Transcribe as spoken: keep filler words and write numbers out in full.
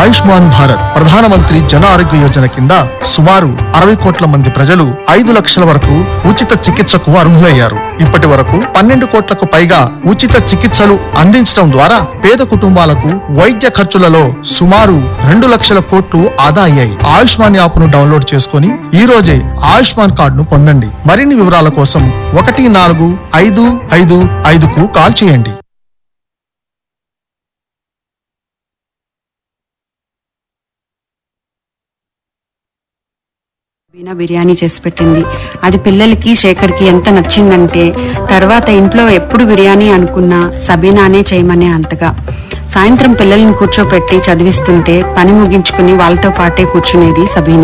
ఆయుష్మాన్ భారత్ ప్రధానమంత్రి జన ఆరోగ్య యోజన కింద సుమారు అరవై కోట్ల మంది ప్రజలు ఐదు లక్షల వరకు ఉచిత చికిత్సకు అర్హులయ్యారు. ఇప్పటి వరకు పన్నెండు కోట్లకు పైగా ఉచిత చికిత్సలు అందించడం ద్వారా పేద కుటుంబాలకు వైద్య ఖర్చులలో సుమారు రెండు లక్షల కోట్లు ఆదా అయ్యాయి. ఆయుష్మాన్ యాప్ ను డౌన్లోడ్ చేసుకుని ఈ రోజే ఆయుష్మాన్ కార్డును పొందండి. మరిన్ని వివరాల కోసం ఒకటి నాలుగు ఐదు ఐదు ఐదుకు కాల్ చేయండి. బీనా బిర్యానీ చేసి పెట్టింది. అది పిల్లలకి శేఖర్కి ఎంత నచ్చిందంటే తర్వాత ఇంట్లో ఎప్పుడు బిర్యానీ అనుకున్నా సబీనానే చేయమనే అంతగా. సాయంత్రం పిల్లల్ని కూర్చోపెట్టి చదివిస్తుంటే పని ముగించుకుని వాళ్ళతో పాటే కూర్చునేది సబీనా.